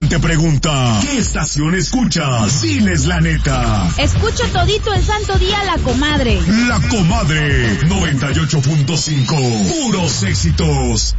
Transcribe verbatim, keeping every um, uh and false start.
te pregunta, ¿qué estación escuchas? Diles la neta. Escucho todito el santo día La Comadre. La Comadre, noventa y ocho punto cinco, puros éxitos.